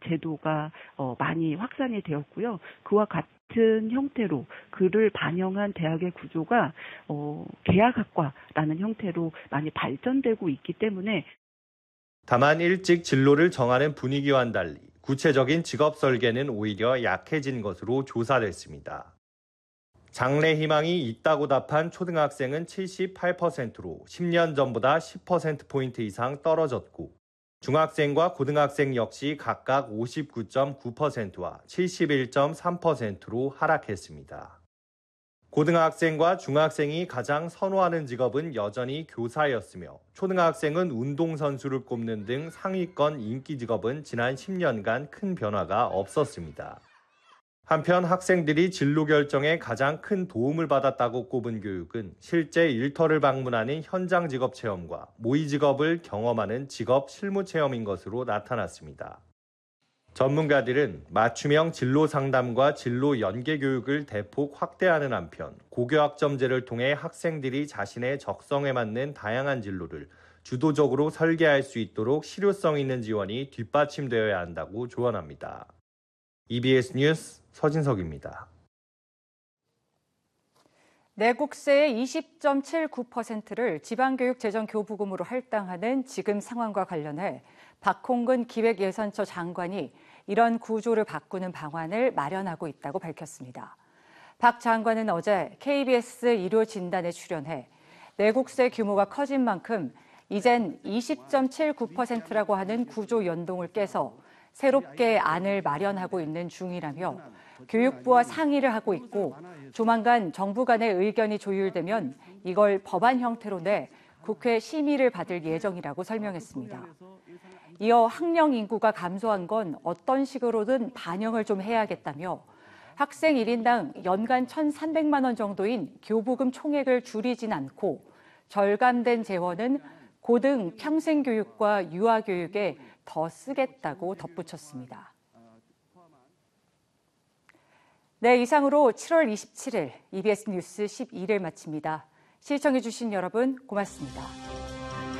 제도가 많이 확산이 되었고요. 그와 같은 형태로 그를 반영한 대학의 구조가 계약학과라는 형태로 많이 발전되고 있기 때문에 다만 일찍 진로를 정하는 분위기와는 달리 구체적인 직업 설계는 오히려 약해진 것으로 조사됐습니다. 장래 희망이 있다고 답한 초등학생은 78%로 10년 전보다 10%포인트 이상 떨어졌고 중학생과 고등학생 역시 각각 59.9%와 71.3%로 하락했습니다. 고등학생과 중학생이 가장 선호하는 직업은 여전히 교사였으며 초등학생은 운동선수를 꼽는 등 상위권 인기 직업은 지난 10년간 큰 변화가 없었습니다. 한편 학생들이 진로 결정에 가장 큰 도움을 받았다고 꼽은 교육은 실제 일터를 방문하는 현장 직업 체험과 모의 직업을 경험하는 직업 실무 체험인 것으로 나타났습니다. 전문가들은 맞춤형 진로 상담과 진로 연계 교육을 대폭 확대하는 한편 고교학점제를 통해 학생들이 자신의 적성에 맞는 다양한 진로를 주도적으로 설계할 수 있도록 실효성 있는 지원이 뒷받침되어야 한다고 조언합니다. EBS 뉴스 서진석입니다. 내국세의 20.79%를 지방교육재정교부금으로 할당하는 지금 상황과 관련해 박홍근 기획예산처 장관이 이런 구조를 바꾸는 방안을 마련하고 있다고 밝혔습니다. 박 장관은 어제 KBS 일요진단에 출연해 내국세 규모가 커진 만큼 이젠 20.79%라고 하는 구조 연동을 깨서 새롭게 안을 마련하고 있는 중이라며 교육부와 상의를 하고 있고 조만간 정부 간의 의견이 조율되면 이걸 법안 형태로 내 국회 심의를 받을 예정이라고 설명했습니다. 이어 학령 인구가 감소한 건 어떤 식으로든 반영을 좀 해야겠다며 학생 1인당 연간 1,300만 원 정도인 교부금 총액을 줄이진 않고 절감된 재원은 고등 평생교육과 유아교육에 더 쓰겠다고 덧붙였습니다. 네, 이상으로 7월 27일 EBS 뉴스 12를 마칩니다. 시청해주신 여러분 고맙습니다.